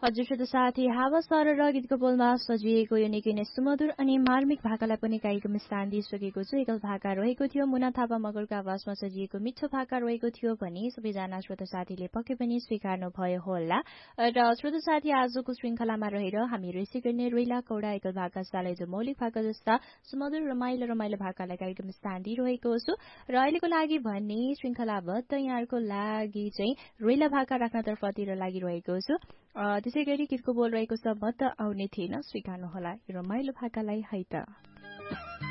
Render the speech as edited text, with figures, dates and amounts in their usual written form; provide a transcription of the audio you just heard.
हजुर श्रोता साथी हावा सर र गीतको बोलमा सजिएको यो निकै नै सुमधुर अनि मार्मिक भाकालाई पनि कार्यक्रम स्थान दिइसकेको छु। एकल भाका रहेको थियो मुना थापा मगरको आवाजमा सजिएको मिठो भाका रहेको थियो भने सबैजना श्रोता साथीले पक्कै पनि स्वीकार्नु भयो होला। र श्रोता साथी आजको श्रृंखलामा रहेर हामीहरू यसै गर्ने रोइला कौडा एकल भाका सालेजो मौलिक भाका जस्ता सुमधुर रमाइलो भाकालाई कार्यक्रम स्थान दिइरहेको छु। र अहिलेको लागि भने श्रृंखलाबद्ध यहाँहरूको लागि चाहिँ रोइला भाका राख्नतर्फतिर लागिरहेको छु। त्यसै गरी गीतको बोल रहेको छ म त आउने थिएन स्वीकार्नु होला यो रमाइलो भाकालाई है त।